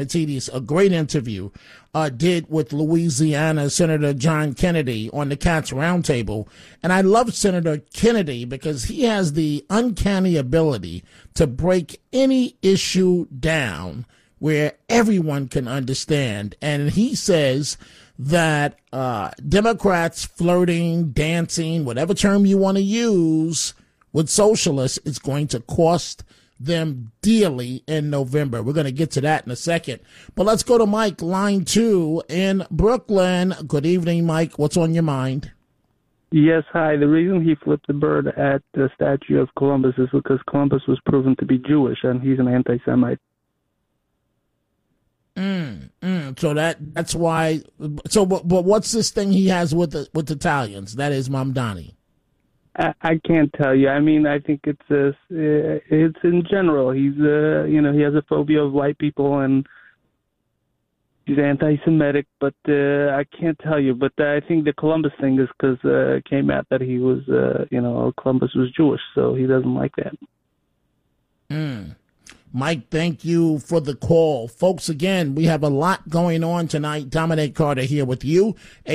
a great interview, did with Louisiana Senator John Kennedy on the Cats Roundtable. And I love Senator Kennedy because he has the uncanny ability to break any issue down where everyone can understand. And he says that Democrats flirting, dancing, whatever term you want to use, with socialists is going to cost them dearly in November. We're going to get to that in a second. But let's go to Mike, line 2 in Brooklyn. Good evening, Mike. What's on your mind? Yes, hi. The reason he flipped the bird at the statue of Columbus is because Columbus was proven to be Jewish, and he's an anti-Semite. So that's why. So, but what's this thing he has with Italians? That is Mamdani. I can't tell you. I mean, I think it's in general. He's he has a phobia of white people and he's anti-Semitic. But I can't tell you. But I think the Columbus thing is because it came out that he was Columbus was Jewish, so he doesn't like that. Mike, thank you for the call. Folks, again, we have a lot going on tonight. Dominic Carter here with you,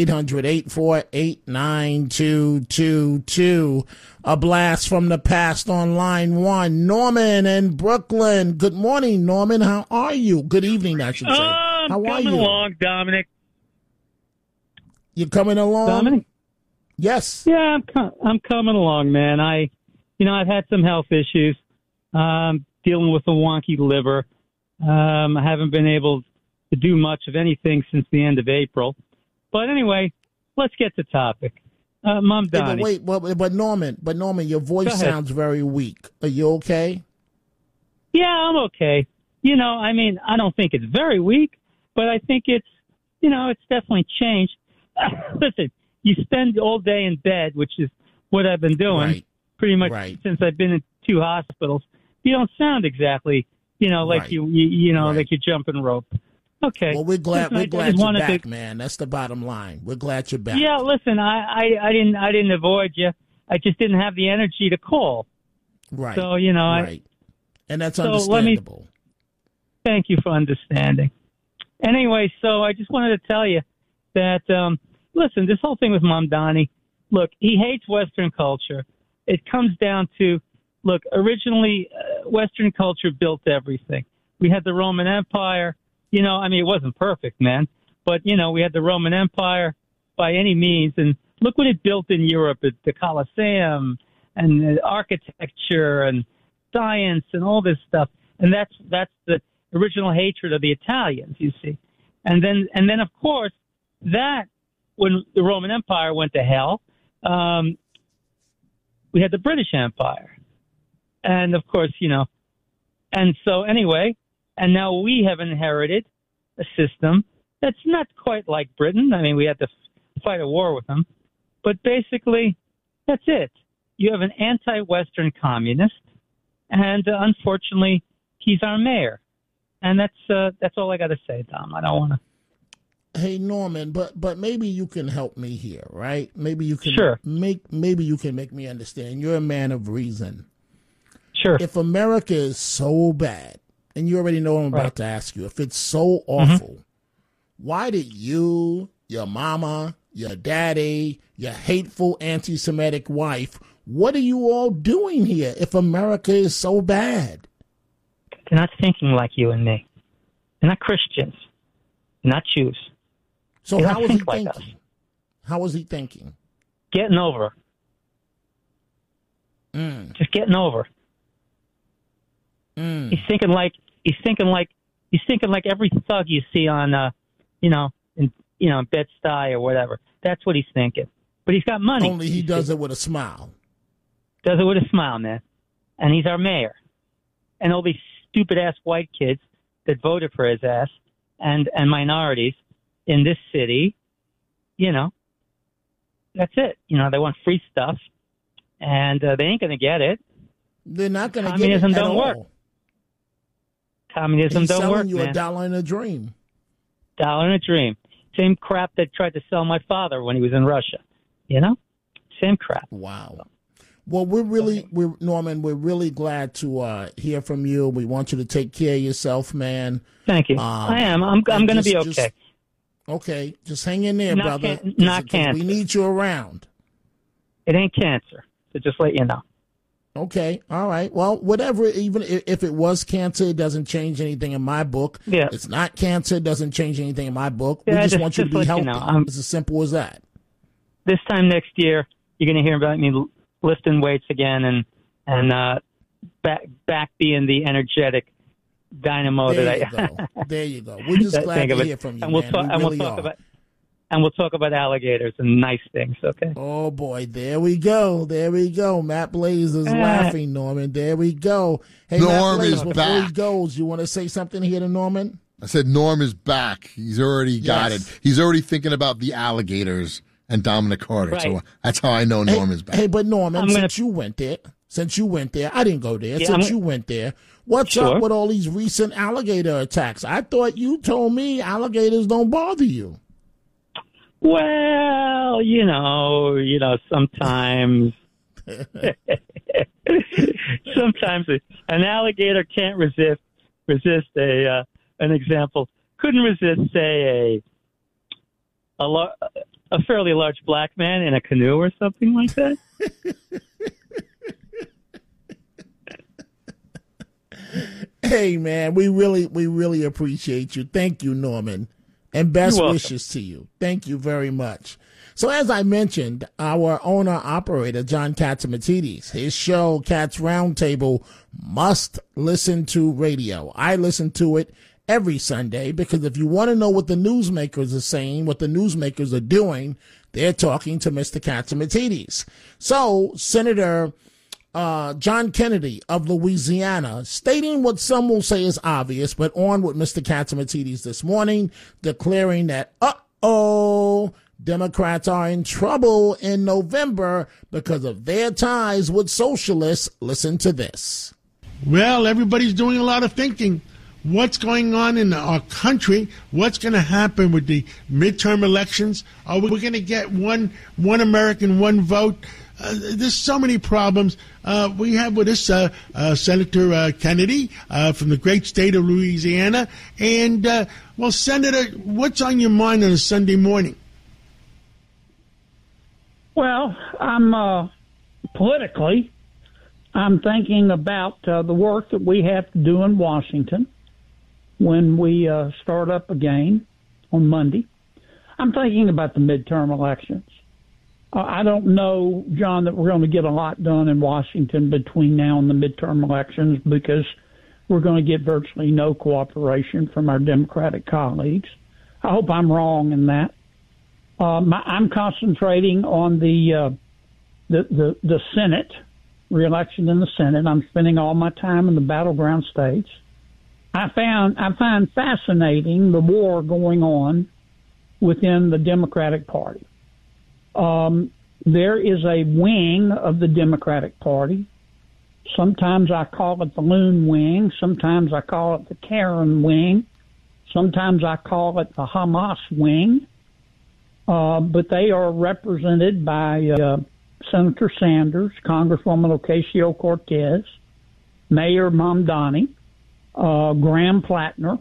800-848-9222. A blast from the past on line 1. Norman in Brooklyn. Good morning, Norman. How are you? Good evening, I should say. How are you? Coming along, Dominic. You coming along? Dominic? Yes. Yeah, I'm coming along, man. I've had some health issues. Dealing with a wonky liver. I haven't been able to do much of anything since the end of April. But anyway, let's get to topic. Mom Donnie. Hey, but Norman, your voice sounds very weak. Are you okay? Yeah, I'm okay. I don't think it's very weak, but I think it's definitely changed. Listen, you spend all day in bed, which is what I've been doing pretty much since I've been in 2 hospitals. You don't sound exactly, like like you're jumping rope. Okay. Well, we're glad you're back, man. That's the bottom line. We're glad you're back. Yeah, listen, I didn't avoid you. I just didn't have the energy to call. Right. So, and that's understandable. Thank you for understanding. Anyway, so I just wanted to tell you that, listen, this whole thing with Mamdani, look, he hates Western culture. It comes down to, look, originally, Western culture built everything. We had the Roman Empire. It wasn't perfect, man. But, we had the Roman Empire by any means. And look what it built in Europe, the Colosseum and architecture and science and all this stuff. And that's the original hatred of the Italians, you see. And then of course, that when the Roman Empire went to hell, we had the British Empire. And, of course, and so anyway, and now we have inherited a system that's not quite like Britain. I mean, we had to fight a war with them. But basically, that's it. You have an anti-Western communist, and unfortunately, he's our mayor. And that's all I got to say, Tom. I don't want to. Hey, Norman, but maybe you can help me here, right? Maybe you can maybe you can make me understand. You're a man of reason. Sure. If America is so bad, and you already know what I'm about to ask you, if it's so awful, why did you, your mama, your daddy, your hateful anti-Semitic wife, what are you all doing here if America is so bad? They're not thinking like you and me. They're not Christians. They're not Jews. So how was he thinking? How was he thinking? Getting over. Just getting over. He's thinking like every thug you see on in Bed-Stuy or whatever. That's what he's thinking. But he's got money. Only he does it with a smile. Does it with a smile, man. And he's our mayor. And all these stupid ass white kids that voted for his ass and minorities in this city, that's it. They want free stuff and they ain't gonna get it. They're not gonna get it. Communism don't work. Communism don't work, man. He's selling you a dollar and a dream. Dollar and a dream. Same crap that tried to sell my father when he was in Russia. Same crap. Wow. Well, Norman, we're really glad to hear from you. We want you to take care of yourself, man. Thank you. I am. I'm going to be okay. Okay, just hang in there, brother. Not cancer. We need you around. It ain't cancer, so just let you know. Okay, all right. Well, whatever, even if it was cancer, it doesn't change anything in my book. Yeah. It's not cancer, it doesn't change anything in my book. Yeah, we just want you to be healthy. You know, it's as simple as that. This time next year, you're going to hear about me lifting weights again and back being the energetic dynamo There you go. We're just glad to hear from you, man. We'll talk about alligators and nice things, okay? Oh, boy. There we go. Matt Blaze is laughing, Norman. There we go. Hey, Norm Matt Blaze, is before back. he goes, you want to say something here to Norman? I said Norm is back. He's already got it. He's already thinking about the alligators and Dominic Carter. Right. So that's how I know Norm is back. Hey, but Norman, since you went there, I didn't go there. You went there, what's up with all these recent alligator attacks? I thought you told me alligators don't bother you. Well, sometimes an alligator can't resist an example. Couldn't resist, say, a fairly large black man in a canoe or something like that. Hey, man, we really appreciate you. Thank you, Norman. And best wishes to you. Thank you very much. So as I mentioned, our owner-operator, John Catsimatidis, his show, Cats Roundtable, must listen to radio. I listen to it every Sunday because if you want to know what the newsmakers are saying, what the newsmakers are doing, they're talking to Mr. Catsimatidis. So Senator John Kennedy of Louisiana, stating what some will say is obvious, but on with Mr. Catsimatidis this morning, declaring that, Democrats are in trouble in November because of their ties with socialists. Listen to this. Well, everybody's doing a lot of thinking. What's going on in our country? What's going to happen with the midterm elections? Are we going to get one American, one vote? There's so many problems. We have with us Senator Kennedy from the great state of Louisiana. And, Senator, what's on your mind on a Sunday morning? Well, I'm politically, I'm thinking about the work that we have to do in Washington when we start up again on Monday. I'm thinking about the midterm elections. I don't know, John, that we're going to get a lot done in Washington between now and the midterm elections because we're going to get virtually no cooperation from our Democratic colleagues. I hope I'm wrong in that. I'm concentrating on the Senate, re-election in the Senate. I'm spending all my time in the battleground states. I find fascinating the war going on within the Democratic Party. There is a wing of the Democratic Party. Sometimes I call it the Loon Wing. Sometimes I call it the Karen Wing. Sometimes I call it the Hamas Wing. But they are represented by Senator Sanders, Congresswoman Ocasio-Cortez, Mayor Mamdani, Graham Plattner.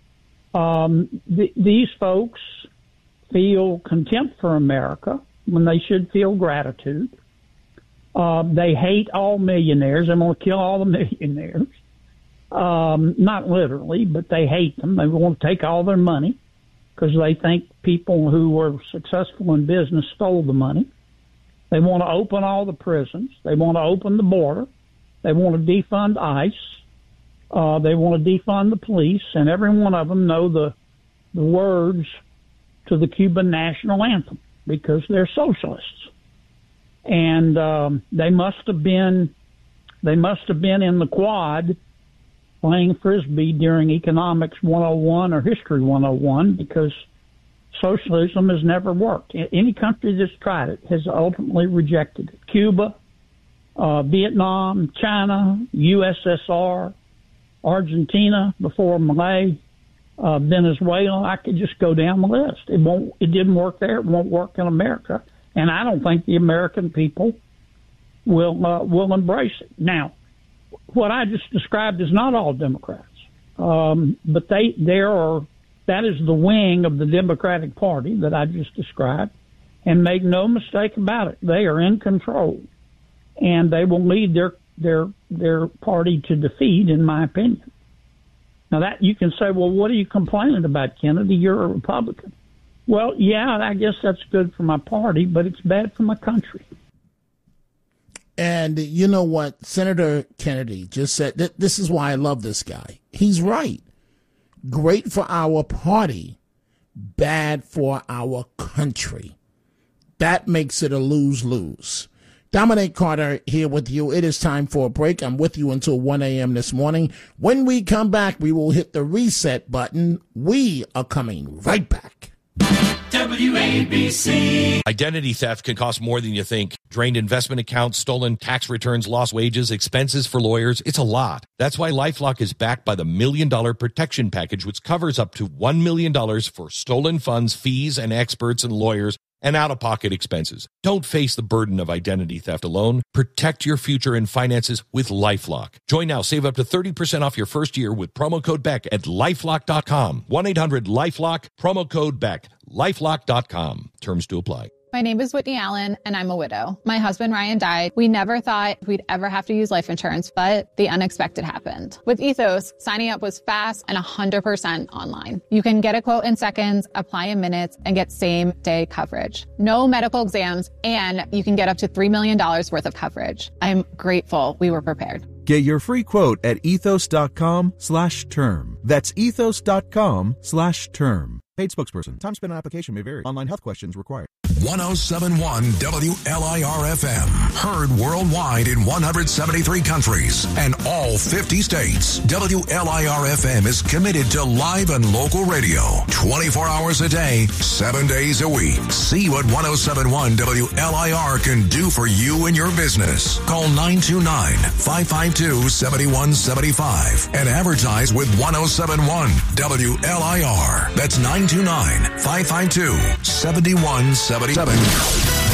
These folks feel contempt for America when they should feel gratitude. They hate all millionaires. They want to kill all the millionaires. Not literally, but they hate them. They want to take all their money because they think people who were successful in business stole the money. They want to open all the prisons. They want to open the border. They want to defund ICE. They want to defund the police. And every one of them know the words to the Cuban national anthem because they're socialists. And they must have been in the quad playing Frisbee during Economics 101 or History 101 because socialism has never worked. Any country that's tried it has ultimately rejected it. Cuba, Vietnam, China, USSR, Argentina before Malay, Venezuela. I could just go down the list. It didn't work there. It won't work in America. And I don't think the American people will embrace it. Now, what I just described is not all Democrats, but that is the wing of the Democratic Party that I just described. And make no mistake about it, they are in control, and they will lead their party to defeat, in my opinion. Now that you can say, well, what are you complaining about, Kennedy? You're a Republican. Well, yeah, I guess that's good for my party, but it's bad for my country. And you know what? Senator Kennedy just said, this is why I love this guy. He's right. Great for our party, bad for our country. That makes it a lose-lose. Dominic Carter here with you. It is time for a break. I'm with you until 1 a.m. this morning. When we come back, we will hit the reset button. We are coming right back. WABC. Identity theft can cost more than you think. Drained investment accounts, stolen tax returns, lost wages, expenses for lawyers. It's a lot. That's why LifeLock is backed by the $1 Million Protection Package, which covers up to $1 million for stolen funds, fees, and experts and lawyers, and out-of-pocket expenses. Don't face the burden of identity theft alone. Protect your future and finances with LifeLock. Join now. Save up to 30% off your first year with promo code BECK at LifeLock.com. 1-800-LifeLock, promo code BECK. LifeLock.com. Terms to apply. My name is Whitney Allen, and I'm a widow. My husband, Ryan, died. We never thought we'd ever have to use life insurance, but the unexpected happened. With Ethos, signing up was fast and 100% online. You can get a quote in seconds, apply in minutes, and get same-day coverage. No medical exams, and you can get up to $3 million worth of coverage. I'm grateful we were prepared. Get your free quote at ethos.com/term. That's ethos.com/term. Paid spokesperson. Time spent on application may vary. Online health questions required. 1071 WLIR-FM. Heard worldwide in 173 countries and all 50 states. WLIR-FM is committed to live and local radio 24 hours a day, 7 days a week. See what 1071 WLIR can do for you and your business. Call 929-552-7175 and advertise with 1071 WLIR. That's 929-552-7175.